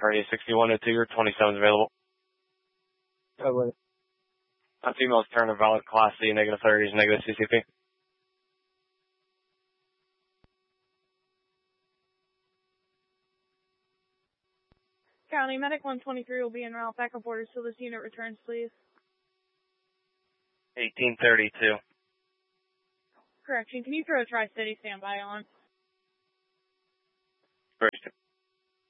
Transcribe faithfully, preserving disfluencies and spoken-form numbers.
Cardiac sixty-one oh two, your twenty-seven is available. Oh, wait. Uh, female's current valid class C, negative thirties, negative C C P. County Medic one twenty-three will be en route. Backup orders till this unit returns, please. eighteen thirty-two. Correction, can you throw a tri-city standby on? First.